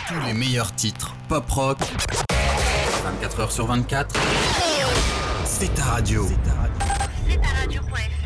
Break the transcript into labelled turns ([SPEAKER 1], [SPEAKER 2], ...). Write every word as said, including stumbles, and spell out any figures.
[SPEAKER 1] Tous les meilleurs titres pop-rock, vingt-quatre heures sur vingt-quatre, c'est ta radio.
[SPEAKER 2] C'est ta radio. c'est ta radio point f m